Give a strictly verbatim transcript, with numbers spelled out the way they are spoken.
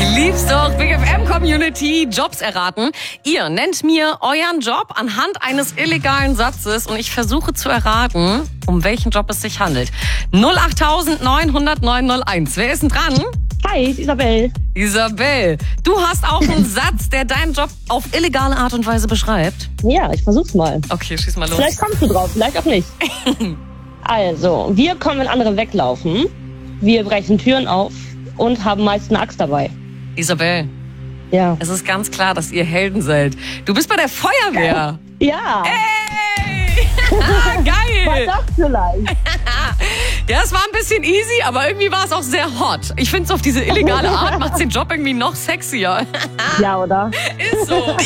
lieb's doch. Big F M Community, Jobs erraten. Ihr nennt mir euren Job anhand eines illegalen Satzes und ich versuche zu erraten, um welchen Job es sich handelt. null acht neun null null neun null eins. Wer ist denn dran? Hi, Isabel. Isabel, du hast auch einen Satz, der deinen Job auf illegale Art und Weise beschreibt. Ja, ich versuch's mal. Okay, schieß mal los. Vielleicht kommst du drauf, vielleicht auch nicht. Also, wir kommen, wenn andere weglaufen. Wir brechen Türen auf und haben meist eine Axt dabei. Isabel, Ja. es ist ganz klar, dass ihr Helden seid. Du bist bei der Feuerwehr. Ja. Hey! War Geil! das vielleicht? Ja, es war ein bisschen easy, aber irgendwie war es auch sehr hot. Ich finde es auf diese illegale Art macht den Job irgendwie noch sexier. Ja, oder? Ist so.